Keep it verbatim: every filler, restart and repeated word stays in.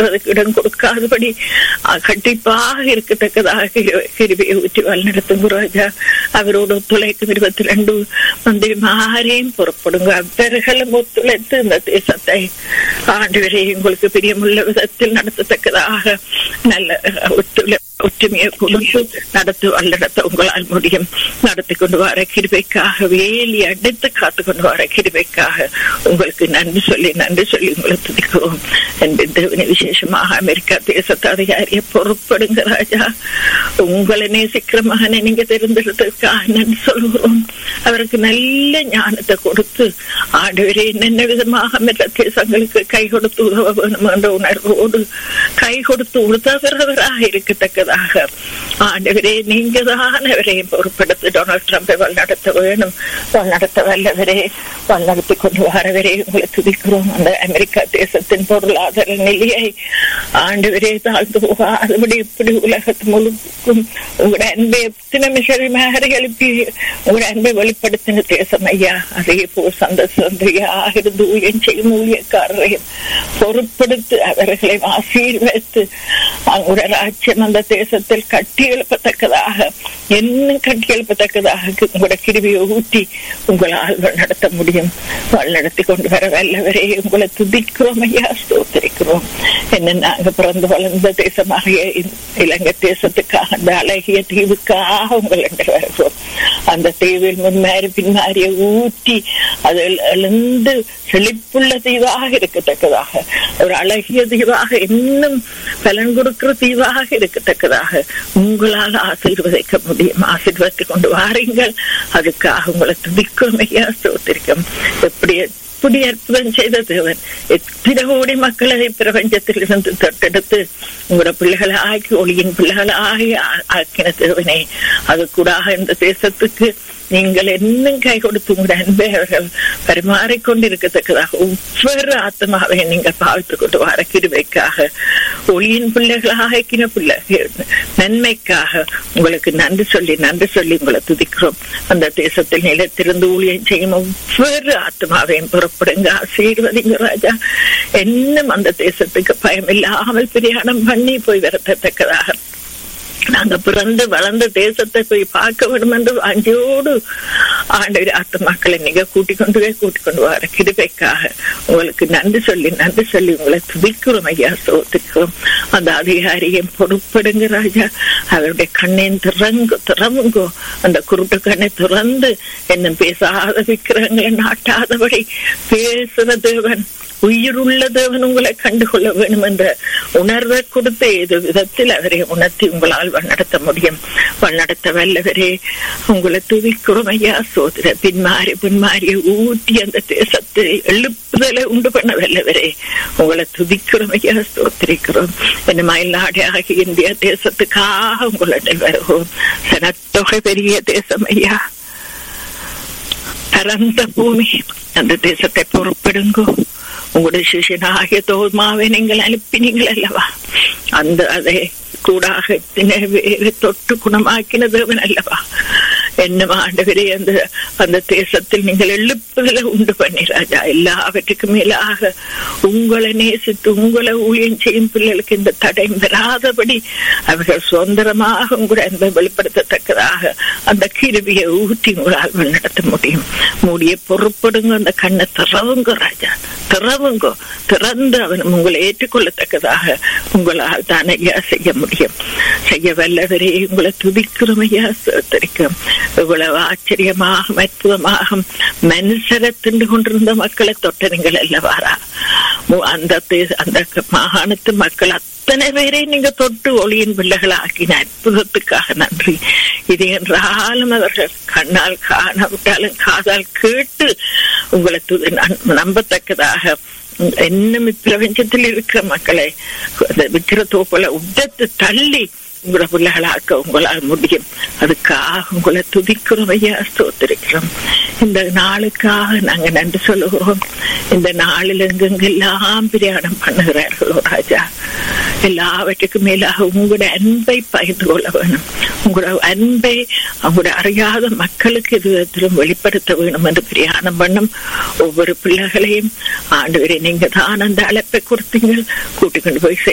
நடத்துவதற்கு இடம் கொடுக்காதபடி கண்டிப்பாக இருக்கத்தக்கதாக கிருபையை ஊற்றி வழிநடத்தும் ராஜா. அவரோடு ஒத்துழைக்கும் இருபத்தி ரெண்டு மந்திரிமாரையும் புறப்படுங்க. அவர்களும் ஒத்துழைத்து இந்த தேசத்தை ஆண்டவரே உங்களுக்கு பிரியமுள்ள விதத்தில் நடத்தத்தக்கதாக நல்ல ஒத்துழை ஒற்றுமையை கொடுத்து நடத்து வல்லடத்த உங்களால் முடியும். நடத்தி கொண்டு வர கிருபைக்காக வேலி அடைத்து காத்து கொண்டு வர கிருபைக்காக உங்களுக்கு நன்றி சொல்லி நன்றி சொல்லி உங்களை துதிக்கிறோம். என்று விசேஷமாக அமெரிக்கா தேசத்து அதிகாரியை பொறுப்படுங்க ராஜா. உங்களை நேசிக்கிற மகனை நீங்க தெரிந்தெடுத்ததுக்காக நன்றி சொல்கிறோம். அவருக்கு நல்ல ஞானத்தை கொடுத்து ஆண்டவரே என்னென்ன விதமாக மற்ற தேசங்களுக்கு கை கொடுத்து உதவ வேணும் என்ற உணர்வோடு கை கொடுத்து உதவுறவராக இருக்கத்தக்கதாக ஆண்டவரே நீங்க தான் அவரையும் பொறுப்படுத்தி டொனால்ட் ட்ரம்பை வழிநடத்த வேணும். வழிநடத்த வல்லவரே வழிநடத்தி கொண்டு வரவரே உங்களை துதிக்கிறோம். அந்த அமெரிக்கா தேசத்தின் பொருளாதார நிலையை ஆண்டவரே தாழ்ந்து போகாதபடி இப்படி உலகத்து முழுக்கும் உங்களோட அன்பை எத்தனை மிஷனரிமாரை எழுப்பி உங்களோட அன்பை வெளிப்படுத்தின தேசம் ஐயா. அதே போல் சந்த சந்தையாக இருந்து ஊழியம் செய்யும் ஊழியக்காரரையும் பொறுப்படுத்தி அவர்களை ஆசீர்வதித்து அவங்களோட ராஜ்யம் அந்த தேசத்தில் கட்டி எழுப்பத்தக்கதாக என்ன கட்டி எழுப்பத்தக்கதாக உங்களோட கிருபியை ஊட்டி உங்களால் நடத்த முடியும். நடத்தி கொண்டு வர வல்லவரே உங்களை துதிக்கிறோம் ஐயா, ஸ்தோத்திரிக்கிறோம். என்ன நாங்க பிறந்து வளர்ந்த தேசமாக இலங்கை தேசத்துக்காக அந்த அழகிய தீவுக்காக உங்கள் வருகிறோம். அந்த தீவில் முன்மாறி பின்மாறிய ஊட்டி அதில் எழுந்து செழிப்புள்ள தீவாக இருக்கத்தக்கதாக ஒரு அழகிய தீவாக இன்னும் பலன் கொடுக்கிற தீவாக இருக்கத்தக்கதாக உங்களால் ஆசீர்வதிக்க முடியும். ஆசீர்வதித்துக் கொண்டு வாருங்கள். அதுக்காக உங்களை துதிக்கும் ஐயா, ஸ்தோத்திரிக்கும். எப்படி எப்படி அற்புதம் செய்த தேவன் எத்தனை கோடி மக்களை பிரபஞ்சத்தில் இருந்து தொட்டெடுத்து உங்களோட பிள்ளைகளை ஆக்கி ஒளியின் பிள்ளைகளை ஆகி ஆக்கின தேவனே, அது கூட இந்த தேசத்துக்கு நீங்கள் இன்னும் கை கொடுத்து உங்களுடைய அன்பை அவர்கள் பரிமாறிக்கொண்டிருக்கத்தக்கதாக ஒவ்வொரு ஆத்மாவை நீங்கள் பாவித்துக் கொண்டு வர கிருபைக்காக ஒளியின் பிள்ளைகளாக ஆக்கின பிள்ளைகள் நன்மைக்காக உங்களுக்கு நன்றி சொல்லி நன்றி சொல்லி உங்களை துதிக்கிறோம். அந்த தேசத்தில் நிலத்திலிருந்து ஊழியம் செய்யும் ஒவ்வொரு ஆத்மாவையும் புறப்படுங்க, ஆசீர்வதிங்க ராஜா. இன்னும் அந்த தேசத்துக்கு பயம் இல்லாமல் பிரயாணம் பண்ணி போய் வரத்தக்கதாக நாங்க பிறந்து வளர்ந்த தேசத்தை போய் பார்க்க வேண்டும் என்று அஞ்சோடு ஆண்டவர் ஆத்மாக்களை நீங்க கூட்டிக் கொண்டு போய் கூட்டிக் கொண்டு வர கிருபைக்காக உங்களுக்கு நன்றி சொல்லி நன்றி சொல்லி உங்களை துதிக்கிறோம் ஐயா, சோதிக்கிறோம். அந்த அதிகாரியும் பொறுப்படுங்க ராஜா. அவருடைய கண்ணையும் திறங்கு திறவுங்கோ அந்த குருட்டு கண்ணை திறந்து என்ன பேசாத விக்கிரங்களை நாட்டாதபடி பேசுற தேவன், உயிருள்ள தேவன் உங்களை கண்டுகொள்ள வேண்டும் என்ற உணர்வை கொடுத்த ஏதோ விதத்தில் அவரை உணர்த்தி உங்களால் வழிநடத்த முடியும். வழிநடத்த வல்லவரே உங்களை துதிக்கிறோம் ஐயா, சோதர பின்மாறி பின்மாறிய ஊட்டி அந்த தேசத்தை எழுப்புதலை உண்டு பண்ண வல்லவரே உங்களை துதிக்கிறோம் ஐயா, ஸ்தோத்திரிக்கிறோம். என்ன மயிலாடி ஆகிய இந்திய தேசத்துக்காக உங்களுடைய வருவோம். சனத்தொகை பெரிய தேசம் ஐயா, பரந்த பூமி. அந்த தேசத்தை பொறுப்படுங்கோ. உங்களுடைய சிஷியனாகிய தோமாவை நீங்கள் அனுப்பினீங்கள் அல்லவா, அந்த அதை கூடாக தொட்டு குணமாக்கின தேவன் அல்லவா. என்ன ஆண்டவரே அந்த அந்த தேசத்தில் நீங்கள் எழுப்புதலை உண்டு பண்ணி ராஜா. எல்லாவற்றுக்கும் மேலாக உங்களை நேசித்து உங்களை ஊழியம் செய்யும் பிள்ளைகளுக்கு இந்த தடை வராதபடி அவர்கள் சுதந்திரமாக உங்களுடைய அன்பை வெளிப்படுத்தத்தக்கதாக அந்த கிருபியை ஊற்றி உங்களால் நடத்த முடியும். மூடிய பொறுப்படுங்க, அந்த கண்ணை திறவுங்க ராஜா, திறவுங்கோ. திறந்து அவன் உங்களை ஏற்றுக்கொள்ளத்தக்கதாக உங்களால் தான் ஐயா செய்ய முடியும். செய்ய வல்லவரே உங்களை துதிக்கிறோம் ஐயா, சோதரிக்கும். இவ்வளவு ஆச்சரியமாக அற்புதமாக மனுஷரை திண்டு கொண்டிருந்த மக்களை தொட்ட நீங்கள் அல்லவாரா. அந்த அந்த மாகாணத்து மக்கள் அத்தனை பேரை நீங்க தொட்டு ஒளியின் பிள்ளைகள் ஆக்கின அற்புதத்துக்காக நன்றி. இது என்றாலும் அவர்கள் கண்ணால் காணவிட்டாலும் காதால் கேட்டு உங்களை நம்பத்தக்கதாக இன்னும் பிரபஞ்சத்தில் இருக்கிற மக்களை விக்கிர தோப்பல உடத்து தள்ளி உங்களோட பிள்ளைகளாக்க உங்களால் முடியும். அதுக்காக உங்களை துதிக்கிறோம் ஐயா, ஸ்தோத்திரிக்கிறோம். இந்த நாளுக்காக நாங்க நன்றி சொல்லுகிறோம். இந்த நாளில் எங்கெங்கெல்லாம் பிரயாணம் பண்ணுகிறார்களோ ராஜா, எல்லாவற்றுக்கும் மேலாக உங்களோட அன்பை பகிர்ந்து கொள்ள வேணும். உங்களோட அன்பை அவங்களோட அறியாத மக்களுக்கு இது விதத்திலும் வெளிப்படுத்த வேணும் என்று பிரயாணம் பண்ணும் ஒவ்வொரு பிள்ளைகளையும் ஆண்டவரே நீங்க தான் அந்த அழைப்பை கொடுத்தீங்கள். கூட்டிக் கொண்டு போய்